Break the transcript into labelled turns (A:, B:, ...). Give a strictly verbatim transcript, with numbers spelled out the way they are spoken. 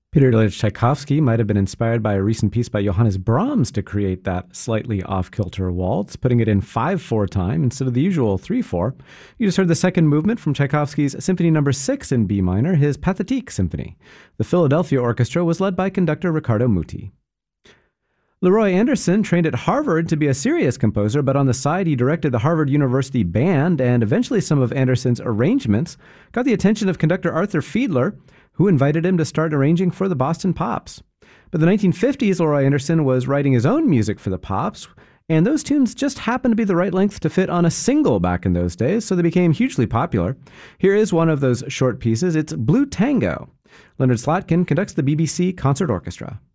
A: Peter Ilyich Tchaikovsky might have been inspired by a recent piece by Johannes Brahms to create that slightly off-kilter waltz, putting it in five four time instead of the usual three four. You just heard the second movement from Tchaikovsky's Symphony Number six in B minor, his Pathétique Symphony. The Philadelphia Orchestra was led by conductor Riccardo Muti. Leroy Anderson trained at Harvard to be a serious composer, but on the side he directed the Harvard University Band, and eventually some of Anderson's arrangements got the attention of conductor Arthur Fiedler, who invited him to start arranging for the Boston Pops. By the nineteen fifties, Leroy Anderson was writing his own music for the Pops, and those tunes just happened to be the right length to fit on a single back in those days, so they became hugely popular. Here is one of those short pieces. It's Blue Tango. Leonard Slatkin conducts the B B C Concert Orchestra.